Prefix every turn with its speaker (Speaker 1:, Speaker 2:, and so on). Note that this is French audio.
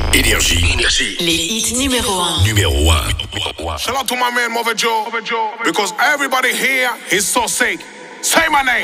Speaker 1: Énergie.
Speaker 2: Les hits numéro 1.
Speaker 1: Numéro 1.
Speaker 3: Shout out to my man Mother Joe, because everybody here is so sick. Say my name.